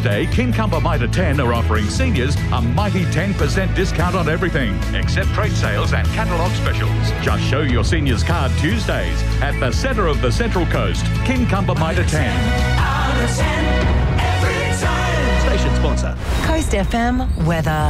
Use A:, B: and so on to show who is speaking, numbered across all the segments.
A: Tuesday, Kincumber Mitre 10 are offering seniors a mighty 10% discount on everything, except trade sales and catalogue specials. Just show your seniors card Tuesdays at the centre of the Central Coast. Kincumber Mitre 10.
B: Out of 10 every time.
C: Station sponsor.
D: Coast FM weather.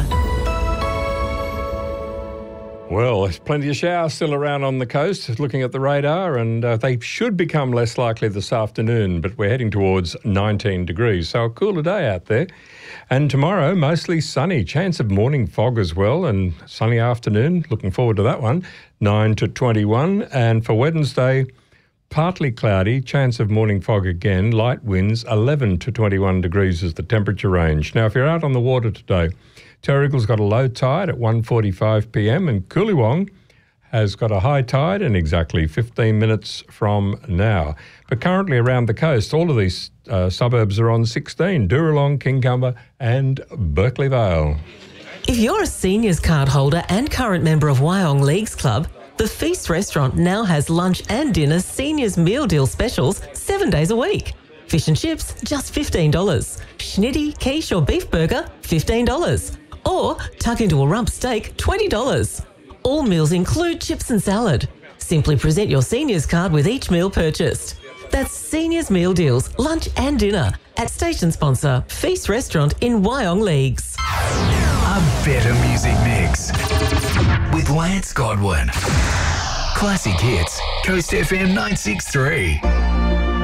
E: Well, there's plenty of showers still around on the coast, looking at the radar, and they should become less likely this afternoon, but we're heading towards 19 degrees, so a cooler day out there. And tomorrow, mostly sunny, chance of morning fog as well, and sunny afternoon, looking forward to that one, 9 to 21. And for Wednesday, partly cloudy, chance of morning fog again, light winds, 11 to 21 degrees is the temperature range. Now, if you're out on the water today, Terrigal's got a low tide at 1:45 p.m. and Coolewong has got a high tide in exactly 15 minutes from now. But currently around the coast, all of these suburbs are on 16, Dooralong, Kincumber and Berkeley Vale.
F: If you're a seniors card holder and current member of Wyong Leagues Club, the Feast Restaurant now has lunch and dinner seniors meal deal specials 7 days a week. Fish and chips, just $15. Schnitty, quiche or beef burger, $15. Or tuck into a rump steak, $20. All meals include chips and salad. Simply present your seniors card with each meal purchased. That's seniors meal deals, lunch and dinner at station sponsor Feast Restaurant in Wyong Leagues.
G: A better music mix with Lance Godwin. Classic hits, Coast FM 963.